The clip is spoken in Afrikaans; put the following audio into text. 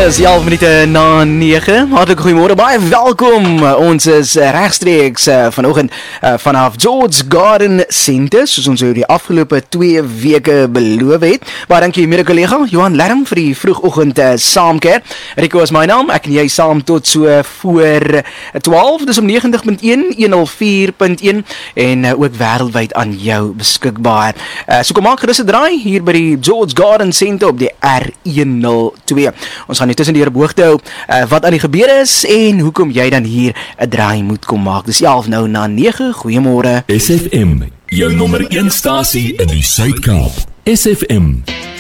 Dis 11 minute na 9. Hartlik goeiemôre, baie welkom. Ons is regstreeks vanoggend vanaf George Garden Centre, soos ons die afgelope 2 weke beloof het. Baie dankie mede kollega Johan Lerm vir die vroegoggend saamkeer. Rico is my naam. Ek en jy saam tot so voor 12. Dis om 90.1, 104.1 en ook wêreldwyd aan jou beskikbaar. So kom maak gerus 'n draai hier by die George Garden Centre op die R102. Ons gaan net tussen die boogte hou wat aan die gebeur is en hoekom jy dan hier 'n draai moet kom maak. Dis 11 nou na 9. Goeiemôre. SFM, jou nommer 1 stasie in die Suid-Kaap. SFM.